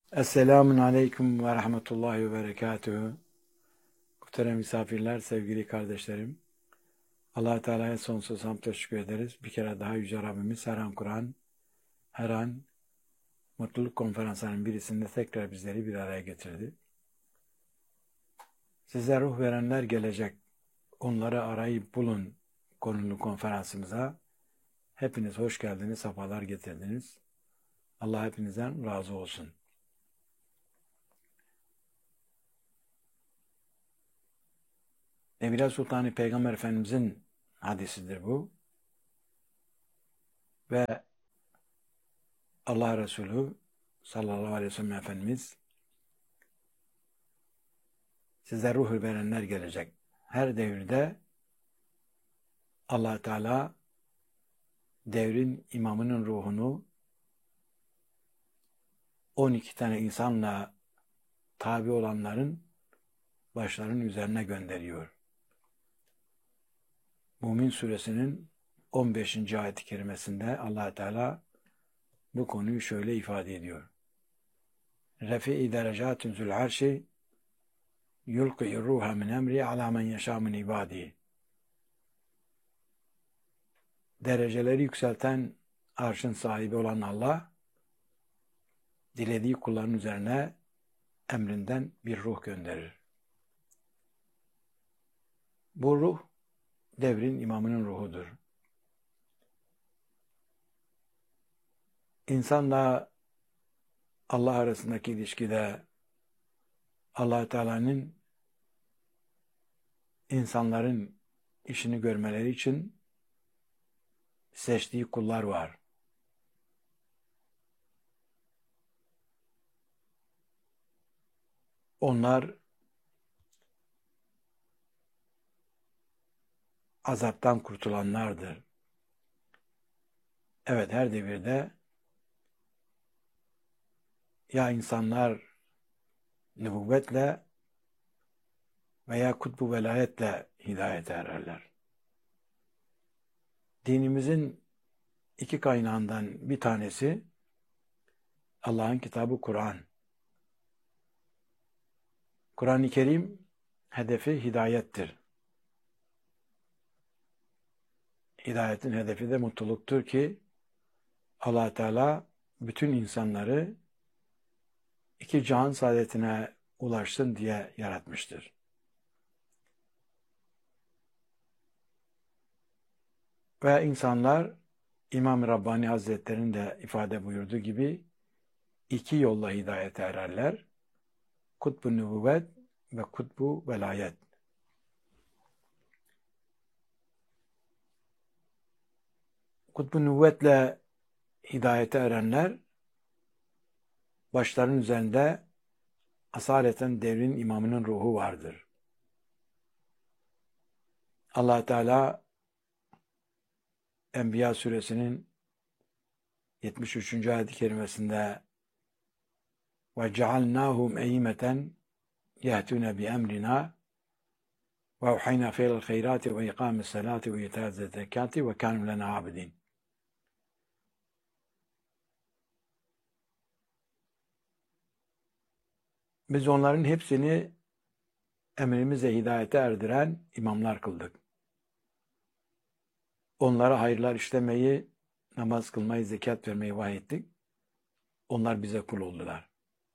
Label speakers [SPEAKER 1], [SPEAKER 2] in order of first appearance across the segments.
[SPEAKER 1] Esselamun Aleyküm ve Rahmetullahi ve Berekatühü. Muhterem misafirler, sevgili kardeşlerim. Allah-u Teala'ya sonsuz hamd teşekkür ederiz. Bir kere daha Yüce Rabbimiz her an Kur'an, her an mutluluk konferanslarının birisinde tekrar bizleri bir araya getirdi. Size ruh verenler gelecek, onları arayıp bulun konulu konferansımıza. Hepiniz hoş geldiniz, sefalar getirdiniz. Allah hepinizden razı olsun. Nebile Sultanı Peygamber Efendimizin hadisidir bu. Ve Allah Resulü sallallahu aleyhi ve sellem Efendimiz size ruh verenler gelecek. Her devirde Allah Teala devrin imamının ruhunu 12 tane insanla tabi olanların başlarının üzerine gönderiyor. Mümin suresinin 15. ayet-i kerimesinde Allah Teala bu konuyu şöyle ifade ediyor. Refi-i derecatun zul arşi yulqi ruha min emri ala men yeşâ min ibâdihi. Dereceleri yükselten arşın sahibi olan Allah, dilediği kulların üzerine emrinden bir ruh gönderir. Bu ruh, devrin imamının ruhudur. İnsanla Allah arasındaki ilişkide Allah Teala'nın insanların işini görmeleri için seçtiği kullar var. Onlar azaptan kurtulanlardır. Evet, her devirde ya insanlar nübüvvetle veya kutbu velayetle hidayete ererler. Dinimizin iki kaynağından bir tanesi Allah'ın kitabı Kur'an. Kur'an-ı Kerim hedefi hidayettir. Hidayetin hedefi de mutluluktur ki Allah Teala bütün insanları iki cihan saadetine ulaşsın diye yaratmıştır. Ve insanlar İmam Rabbani Hazretleri'nin de ifade buyurduğu gibi iki yolla hidayete ererler. Kutbu nübüvvet ve kutbu velayet. Kutbu nübüvvetle hidayete erenler başlarının üzerinde asaleten devrin imamının ruhu vardır. Allah Teala Enbiya suresinin 73. ayet-i kerimesinde ve cealnâhum eyyimeten yehtûne bi emrina ve uhayna fe'lel hayrâti ve ikâmis salâti ve itâz zekâti ve kânû lenâ abidin. Biz onların hepsini emrimize hidayete erdiren imamlar kıldık. Onlara hayırlar işlemeyi, namaz kılmayı, zekat vermeyi vahyettik. Onlar bize kul oldular.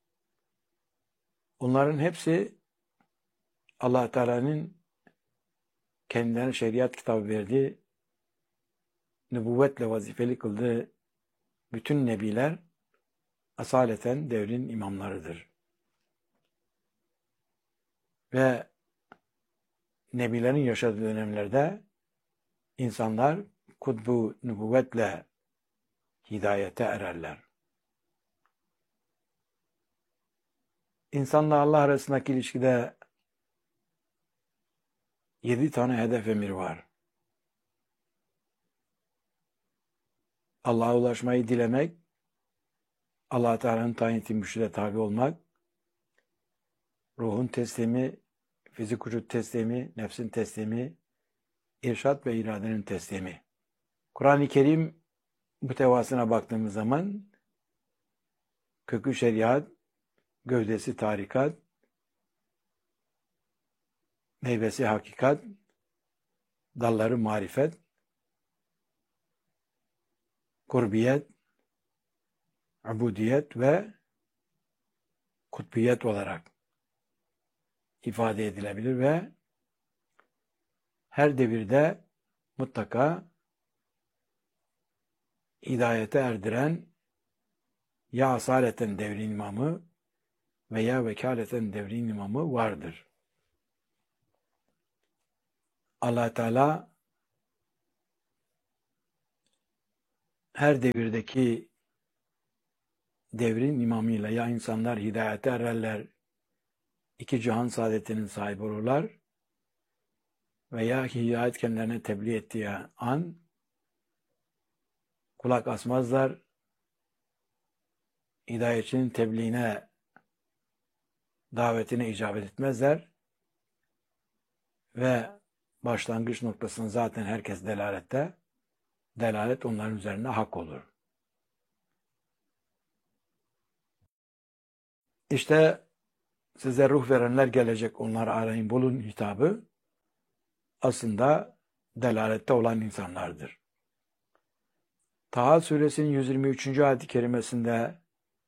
[SPEAKER 1] Onların hepsi Allah Teala'nın kendilerine şeriat kitabı verdiği, nübüvvetle vazifeli kıldığı bütün nebiler asaleten devrin imamlarıdır. Ve nebilerin yaşadığı dönemlerde insanlar kutbu nübüvvetle hidayete ererler. İnsanla Allah arasındaki ilişkide 7 tane hedef emir var. Allah'a ulaşmayı dilemek, Allah Teala'nın tayin ettiği mürşide tabi olmak, ruhun teslimi, fizik vücut teslimi, nefsin teslimi, irşat ve iradenin teslimi. Kur'an-ı Kerim mütevasına baktığımız zaman kökü şeriat, gövdesi tarikat, meyvesi hakikat, dalları marifet, kurbiyet, ubudiyet ve kutbiyet olarak ifade edilebilir ve her devirde mutlaka hidayete erdiren ya asaleten devrin imamı veya vekaleten devrin imamı vardır. Allah Teala her devirdeki devrin imamıyla ya insanlar hidayete ererler, iki cihan saadetinin sahibi olurlar veya hidayet kendilerine tebliğ ettiği an kulak asmazlar, hidayetçinin tebliğine, davetine icabet etmezler ve başlangıç noktasında zaten herkes delalette, delalet onların üzerine hak olur. İşte size ruh verenler gelecek, onları arayın bulun hitabı aslında delalette olan insanlardır. Taha suresinin 123. ayet-i kerimesinde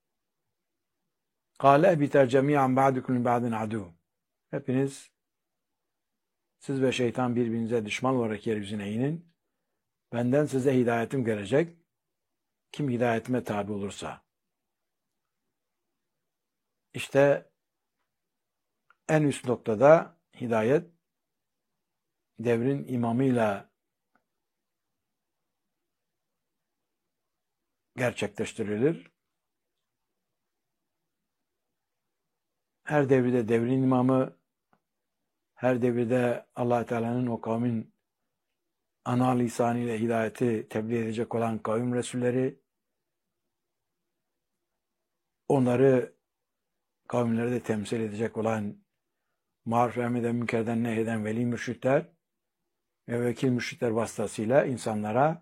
[SPEAKER 1] "Kâle biter cemî'an ba'dukum ba'din adû." Hepiniz, siz ve şeytan birbirinize düşman olarak yeryüzüne inin. Benden size hidayetim gelecek. Kim hidayetime tabi olursa. İşte en üst noktada hidayet devrin imamıyla gerçekleştirilir. Her devirde devrin imamı, her devirde Allah Teala'nın o kavmin ana lisanıyla hidayeti tebliğ edecek olan kavim resulleri, onları kavimlerde temsil edecek olan maruf emreden münkerden nehyeden veli mürşitler ve vekil mürşitler vasıtasıyla insanlara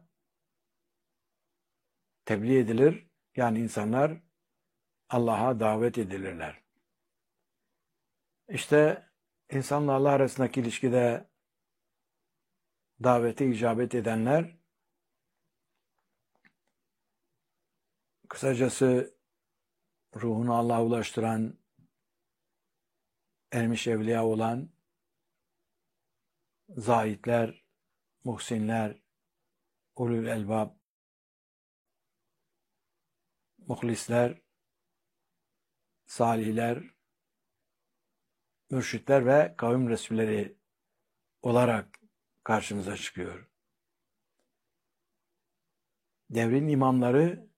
[SPEAKER 1] tebliğ edilir. Yani insanlar Allah'a davet edilirler. İşte insanla Allah arasındaki ilişkide davete icabet edenler, kısacası ruhunu Allah'a ulaştıran, ermiş evliya olan zahitler, muhsinler, ulul elbab, muhlisler, salihler, mürşitler ve kavim resulleri olarak karşımıza çıkıyor. Devrin imamları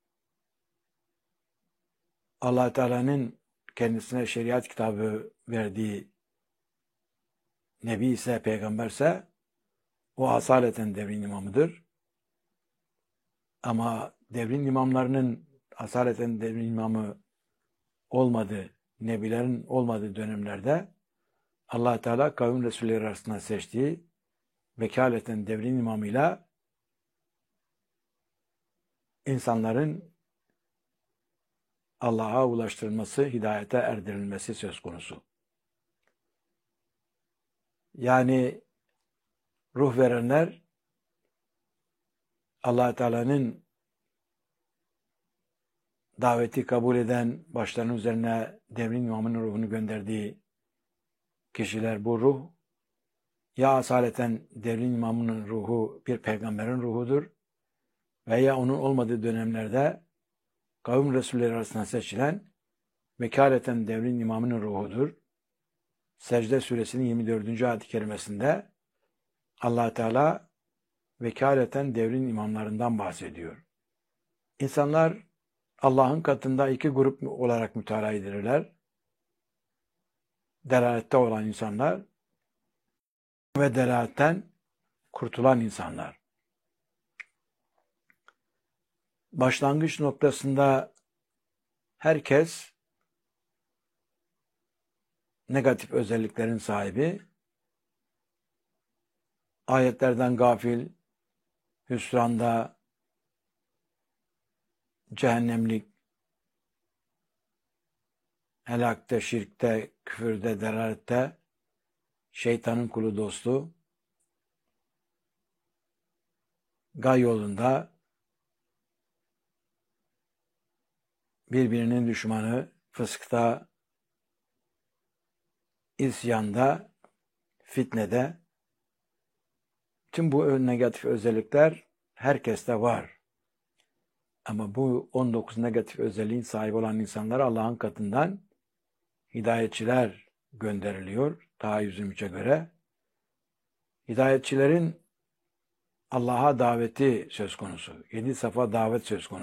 [SPEAKER 1] Allah Teala'nın kendisine şeriat kitabı verdiği Nebi ise, peygamberse o asaleten devrin imamıdır. Ama devrin imamlarının asaleten devrin imamı olmadığı, nebilerin olmadığı dönemlerde Allah Teala kavim resulleri arasında seçtiği vekaleten devrin imamıyla insanların Allah'a ulaştırılması, hidayete erdirilmesi söz konusu. Yani ruh verenler Allah Teala'nın daveti kabul eden, başlarının üzerine devrin imamının ruhunu gönderdiği kişiler, bu ruh ya asaleten devrin imamının ruhu bir peygamberin ruhudur veya onun olmadığı dönemlerde kavim resulleri arasında seçilen vekaleten devrin imamının ruhudur. Secde suresinin 24. ayet-i kerimesinde Allah Teala vekaleten devrin imamlarından bahsediyor. İnsanlar Allah'ın katında iki grup olarak mütalaa edilirler. Delalette olan insanlar ve delaletten kurtulan insanlar. Başlangıç noktasında herkes negatif özelliklerin sahibi, ayetlerden gafil, hüsranda, cehennemlik, helakte, şirkte, küfürde, delalette, şeytanın kulu dostu, gay yolunda, birbirinin düşmanı, fıskta, isyanda, fitnede, tüm bu negatif özellikler herkeste var. Ama bu 19 negatif özelliğin sahibi olan insanlara Allah'ın katından hidayetçiler gönderiliyor. Ta 123'e göre. Hidayetçilerin Allah'a daveti söz konusu. 7 safa davet söz konusu.